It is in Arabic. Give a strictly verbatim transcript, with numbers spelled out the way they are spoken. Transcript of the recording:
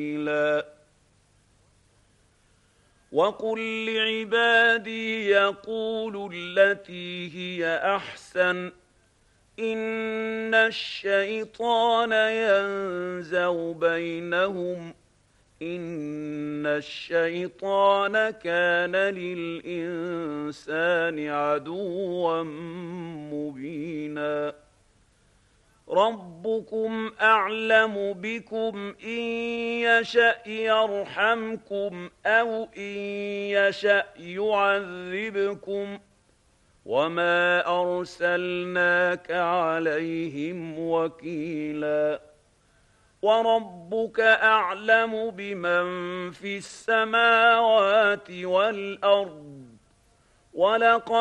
وقل لعبادي يقولوا التي هي أحسن إن الشيطان ينزغ بينهم إن الشيطان كان للإنسان عدوا مبينا ربكم أعلم بكم إن يشأ يرحمكم أو إن يشأ يعذبكم وما أرسلناك عليهم وكيلا وربك أعلم بمن في السماوات والأرض ولقد